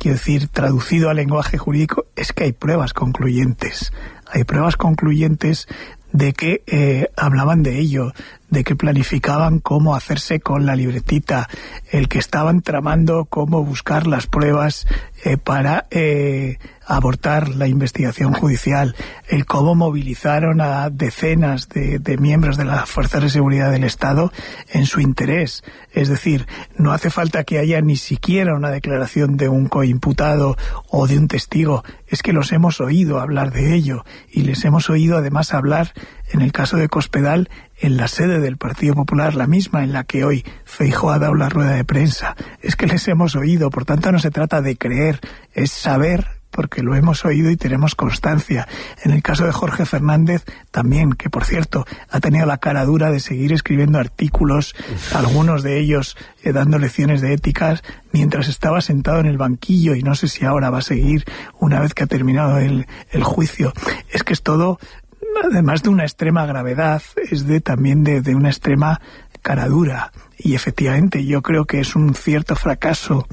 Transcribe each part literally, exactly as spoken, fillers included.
quiero decir, traducido al lenguaje jurídico, es que hay pruebas concluyentes. Hay pruebas concluyentes de que eh, hablaban de ello, de que planificaban cómo hacerse con la libretita, el que estaban tramando cómo buscar las pruebas eh, para eh, abortar la investigación judicial, el cómo movilizaron a decenas de, de miembros de las fuerzas de seguridad del Estado en su interés. Es decir, no hace falta que haya ni siquiera una declaración de un coimputado o de un testigo, es que los hemos oído hablar de ello y les hemos oído además hablar, en el caso de Cospedal, en la sede del Partido Popular, la misma en la que hoy Feijóo ha dado la rueda de prensa. Es que les hemos oído, por tanto no se trata de creer, es saber, porque lo hemos oído y tenemos constancia. En el caso de Jorge Fernández también, que por cierto ha tenido la cara dura de seguir escribiendo artículos, algunos de ellos eh, dando lecciones de éticas, mientras estaba sentado en el banquillo, y no sé si ahora va a seguir una vez que ha terminado el, el juicio. Es que es todo, además de una extrema gravedad, es de también de, de una extrema caradura. Y efectivamente yo creo que es un cierto fracaso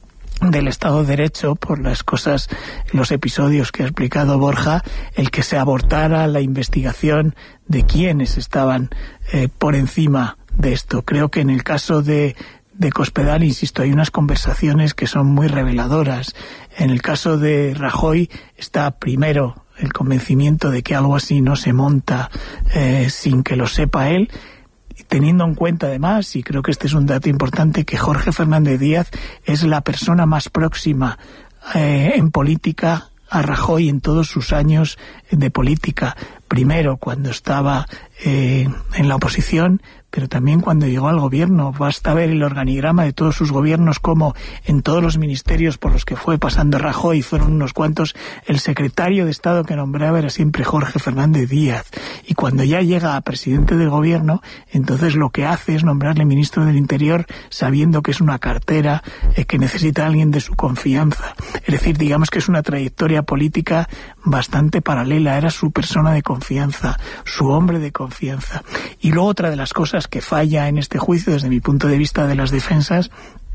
del Estado de Derecho, por las cosas, los episodios que ha explicado Borja, el que se abortara la investigación de quienes estaban eh, por encima de esto. Creo que en el caso de de Cospedal, insisto, hay unas conversaciones que son muy reveladoras. En el caso de Rajoy está primero el convencimiento de que algo así no se monta eh, sin que lo sepa él, teniendo en cuenta además, y creo que este es un dato importante, que Jorge Fernández Díaz es la persona más próxima eh, en política a Rajoy en todos sus años de política. Primero cuando estaba eh, en la oposición, pero también cuando llegó al gobierno. Basta ver el organigrama de todos sus gobiernos, como en todos los ministerios por los que fue pasando Rajoy, fueron unos cuantos, el secretario de Estado que nombraba era siempre Jorge Fernández Díaz. Y cuando ya llega a presidente del gobierno, entonces lo que hace es nombrarle ministro del Interior, sabiendo que es una cartera eh, que necesita a alguien de su confianza. Es decir, digamos que es una trayectoria política bastante paralela. Era su persona de confianza, su hombre de confianza. Y luego otra de las cosas que falla en este juicio, desde mi punto de vista de las defensas,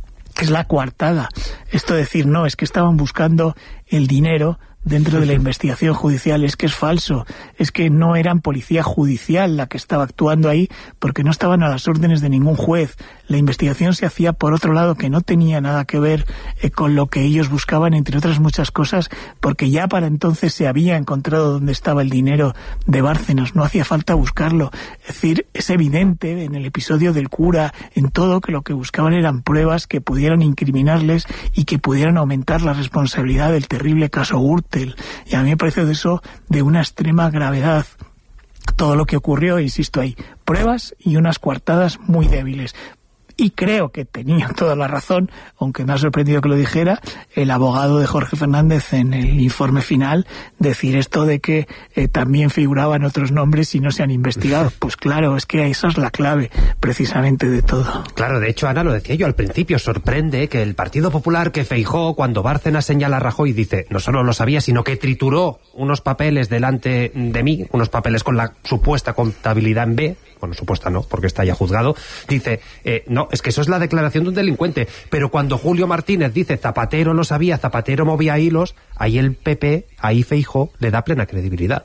es la coartada. Esto de decir, no, es que estaban buscando el dinero dentro de la investigación judicial, es que es falso, es que no eran policía judicial la que estaba actuando ahí, porque no estaban a las órdenes de ningún juez. La investigación se hacía por otro lado, que no tenía nada que ver eh, con lo que ellos buscaban, entre otras muchas cosas, porque ya para entonces se había encontrado dónde estaba el dinero de Bárcenas, no hacía falta buscarlo. Es decir, es evidente en el episodio del cura, en todo, que lo que buscaban eran pruebas que pudieran incriminarles y que pudieran aumentar la responsabilidad del terrible caso Gürtel. Y a mí me parece de eso de una extrema gravedad todo lo que ocurrió. Insisto, hay pruebas y unas coartadas muy débiles. Y creo que tenía toda la razón, aunque me ha sorprendido que lo dijera, el abogado de Jorge Fernández en el informe final, decir esto de que eh, también figuraban otros nombres y no se han investigado. Pues claro, es que esa es la clave precisamente de todo. Claro, de hecho, Ana, lo decía yo al principio, sorprende que el Partido Popular, que Feijóo, cuando Bárcenas señala a Rajoy, dice, no solo lo sabía, sino que trituró unos papeles delante de mí, unos papeles con la supuesta contabilidad en B, bueno, supuesta no, porque está ya juzgado, dice, eh, no, es que eso es la declaración de un delincuente, pero cuando Julio Martínez dice Zapatero lo sabía, Zapatero movía hilos, ahí el P P, ahí Feijóo le da plena credibilidad.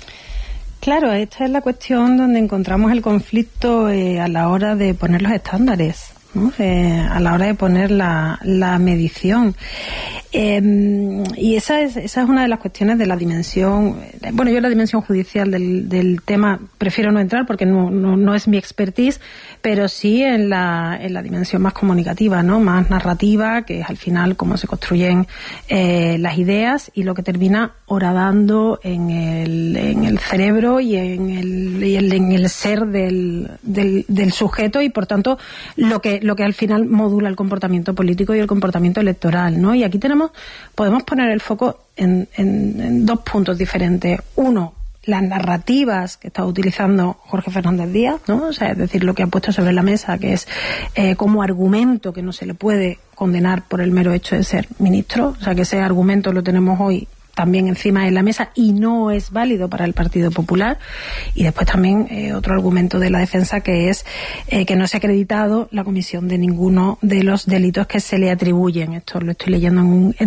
Claro, esta es la cuestión donde encontramos el conflicto eh, a la hora de poner los estándares, ¿no? Eh, a la hora de poner la, la medición. Eh, y esa es, esa es una de las cuestiones de la dimensión, bueno, yo la dimensión judicial del, del tema prefiero no entrar porque no, no, no es mi expertise, pero sí en la, en la dimensión más comunicativa, ¿no? Más narrativa, que es al final cómo se construyen eh, las ideas y lo que termina horadando en el, en el cerebro y en el, y el, en el ser del, del, del sujeto, y por tanto lo que, lo que al final modula el comportamiento político y el comportamiento electoral, ¿no? Y aquí tenemos, podemos poner el foco en, en, en dos puntos diferentes. Uno, las narrativas que está utilizando Jorge Fernández Díaz, ¿no? O sea, es decir, lo que ha puesto sobre la mesa, que es eh, como argumento que no se le puede condenar por el mero hecho de ser ministro. O sea, que ese argumento lo tenemos hoy también encima de la mesa y no es válido para el Partido Popular. Y después también eh, otro argumento de la defensa, que es eh, que no se ha acreditado la comisión de ninguno de los delitos que se le atribuyen. Esto lo estoy leyendo en un